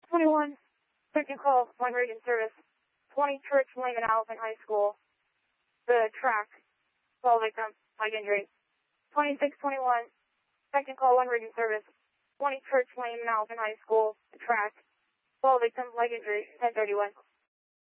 2621, second call, 1 Reagan service, 20 Church Lane and Allison High School. The track, fall victim, leg injury. 2621, second call, 1 Reagan service, 20 Church Lane and Allison High School. The track, fall victim, leg injury, 1031.